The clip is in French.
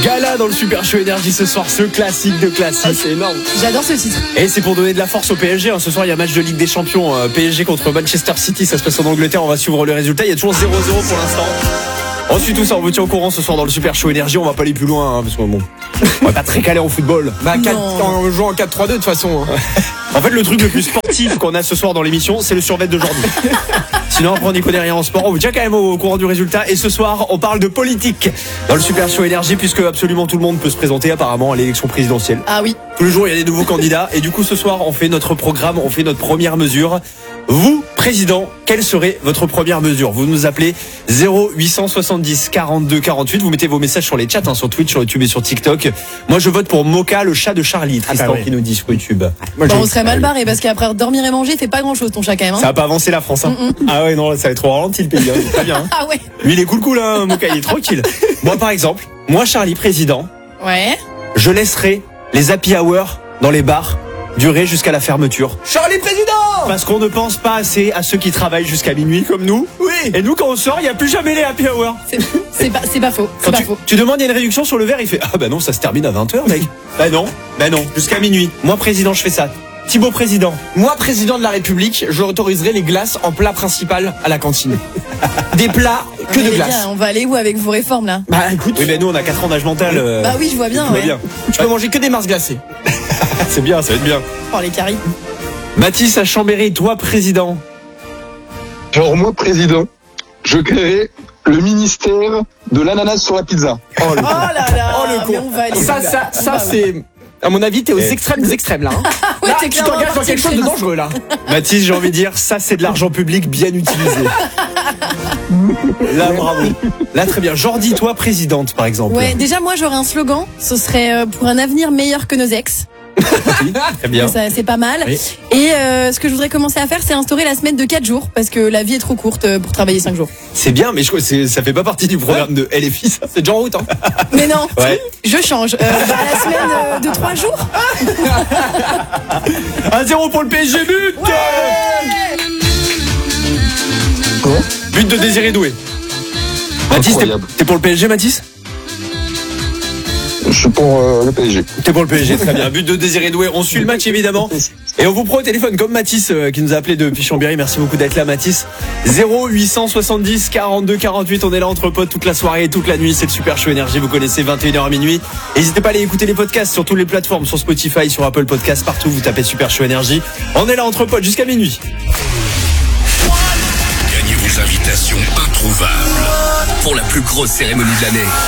Gala dans le Super Show Énergie ce soir, ce classique de classique. C'est énorme. J'adore ce titre. Et c'est pour donner de la force au PSG. Ce soir, il y a match de Ligue des Champions. PSG contre Manchester City. Ça se passe en Angleterre. On va suivre le résultat. Il y a toujours 0-0 pour l'instant. Ensuite, tout ça, on vous tient au courant ce soir dans le Super Show Énergie. On va pas aller plus loin, parce que bon, on est pas très calé en football. On joue en 4-3-2 de toute façon. En fait, le truc le plus sportif qu'on a ce soir dans l'émission, c'est le survêt de Jordi. Sinon, après, on n'y connaît rien en sport. On vous tient quand même au courant du résultat. Et ce soir, on parle de politique dans le Super Show Énergie, puisque absolument tout le monde peut se présenter apparemment à l'élection présidentielle. Ah oui. Tous les jours, il y a des nouveaux candidats. Et du coup, ce soir, on fait notre programme, on fait notre première mesure. Vous, président, quelle serait votre première mesure? Vous nous appelez 0870 42 48. Vous mettez vos messages sur les chats, sur Twitch, sur YouTube et sur TikTok. Moi, je vote pour Mocha, le chat de Charlie. Tristan qui nous dit sur YouTube. On serait mal barré parce qu'après dormir et manger, fait pas grand chose ton chat quand même. Ça va pas avancer la France. Ah ouais, non, ça va être trop ralenti le pays. C'est très bien. Ah ouais. Lui, il est cool, hein, Mocha, il est tranquille. Moi, par exemple, Charlie, président, Ouais. je laisserai les happy hours dans les bars durer jusqu'à la fermeture. Charlie président. Parce qu'on ne pense pas assez à ceux qui travaillent jusqu'à minuit comme nous. Oui. Et nous, quand on sort, il n'y a plus jamais les happy hours. C'est pas faux. C'est pas faux. Tu demandes, il y a une réduction sur le verre, il fait ah bah non, ça se termine à 20h, mec. Bah non, jusqu'à minuit. Moi, président, je fais ça. Thibaut, président. Moi, président de la République, j'autoriserai les glaces en plat principal à la cantine. Des plats que Mais de les glace. gars, on va aller où avec vos réformes là? Bah écoute, Oui, mais nous, on a 4 ans d'âge mental. Bah oui, je vois bien. tout va Ouais. bien. tu peux manger que des Mars glacées. C'est bien, ça va être bien. Oh les caries. Mathis à Chambéry, toi, président. Genre moi, président, je créerai le ministère de l'ananas sur la pizza. Oh là là. Oh le mais con. on va aller où, Ça là c'est. À mon avis, t'es aux Eh. extrêmes des extrêmes là. Ouais, Là, t'es tu clairement t'engages dans parti quelque chose de extrême. dangereux là. Mathis, j'ai envie de dire, ça, c'est de l'argent public bien utilisé. Là, bravo. Là, très bien. Jordi, toi, présidente, par exemple. Ouais, déjà moi j'aurais un slogan, ce serait pour un avenir meilleur que nos ex. Très bien. Ça, c'est pas mal. Oui. Et ce que je voudrais commencer à faire, c'est instaurer la semaine de 4 jours parce que la vie est trop courte pour travailler 5 jours. C'est bien, mais je crois que ça fait pas partie du programme de LFI, ça. C'est déjà en route. Hein. Mais non, Ouais. je change. La semaine de 3 jours. 1-0 pour le PSG, but But de Désiré Doué. Mathis, Incroyable. t'es pour le PSG, Mathis? Je suis pour le PSG. T'es pour le PSG, très bien. But de Désiré Doué. On suit le match, évidemment. Et on vous prend au téléphone comme Mathis qui nous a appelé depuis Chambéry. Merci beaucoup d'être là, Mathis. 0870 42 48. On est là entre potes toute la soirée et toute la nuit. C'est le Super Show Énergie. Vous connaissez 21h à minuit. N'hésitez pas à aller écouter les podcasts sur toutes les plateformes, sur Spotify, sur Apple Podcasts, partout. Vous tapez Super Show Énergie. On est là entre potes jusqu'à minuit. Gagnez vos invitations introuvables pour la plus grosse cérémonie de l'année.